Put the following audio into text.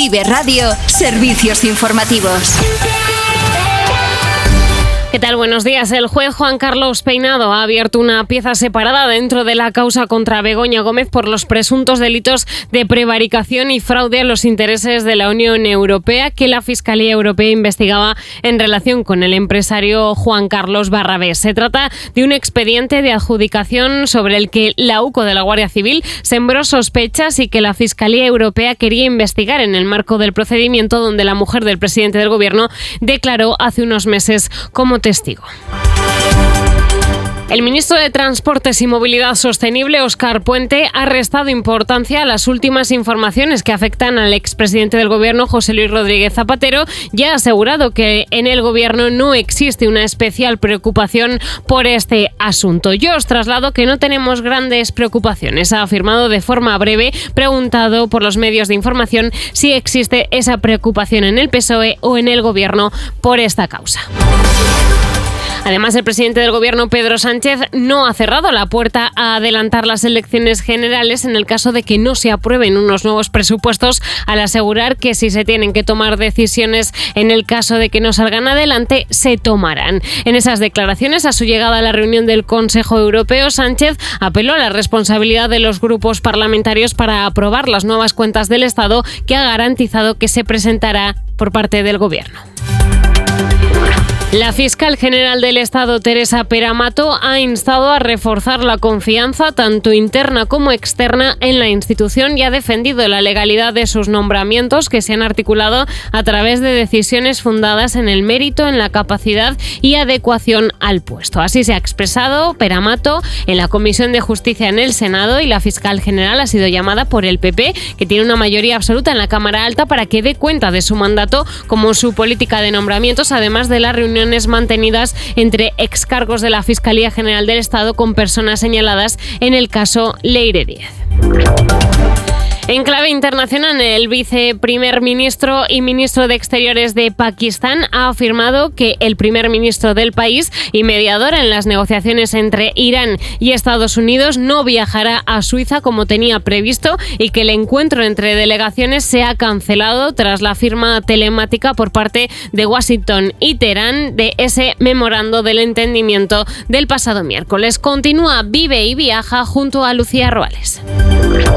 Vive Radio, servicios informativos. ¿Qué tal? Buenos días. El juez Juan Carlos Peinado ha abierto una pieza separada dentro de la causa contra Begoña Gómez por los presuntos delitos de prevaricación y fraude a los intereses de la Unión Europea que la Fiscalía Europea investigaba en relación con el empresario Juan Carlos Barrabés. Se trata de un expediente de adjudicación sobre el que la UCO de la Guardia Civil sembró sospechas y que la Fiscalía Europea quería investigar en el marco del procedimiento donde la mujer del presidente del Gobierno declaró hace unos meses como testigo. El ministro de Transportes y Movilidad Sostenible, Óscar Puente, ha restado importancia a las últimas informaciones que afectan al expresidente del Gobierno, José Luis Rodríguez Zapatero, y ha asegurado que en el Gobierno no existe una especial preocupación por este asunto. Yo os traslado que no tenemos grandes preocupaciones, ha afirmado de forma breve, preguntado por los medios de información si existe esa preocupación en el PSOE o en el Gobierno por esta causa. Además, el presidente del Gobierno, Pedro Sánchez, no ha cerrado la puerta a adelantar las elecciones generales en el caso de que no se aprueben unos nuevos presupuestos, al asegurar que si se tienen que tomar decisiones en el caso de que no salgan adelante, se tomarán. En esas declaraciones, a su llegada a la reunión del Consejo Europeo, Sánchez apeló a la responsabilidad de los grupos parlamentarios para aprobar las nuevas cuentas del Estado que ha garantizado que se presentará por parte del Gobierno. La fiscal general del Estado, Teresa Peramato, ha instado a reforzar la confianza tanto interna como externa en la institución y ha defendido la legalidad de sus nombramientos que se han articulado a través de decisiones fundadas en el mérito, en la capacidad y adecuación al puesto. Así se ha expresado Peramato en la Comisión de Justicia en el Senado y la fiscal general ha sido llamada por el PP, que tiene una mayoría absoluta en la Cámara Alta, para que dé cuenta de su mandato como su política de nombramientos, además de las reuniones mantenidas entre excargos de la Fiscalía General del Estado con personas señaladas en el caso Leire Díez. En clave internacional, el viceprimer ministro y ministro de Exteriores de Pakistán ha afirmado que el primer ministro del país y mediador en las negociaciones entre Irán y Estados Unidos no viajará a Suiza como tenía previsto y que el encuentro entre delegaciones se ha cancelado tras la firma telemática por parte de Washington y Teherán de ese memorando del entendimiento del pasado miércoles. Continúa Vive y Viaja junto a Lucía Roales.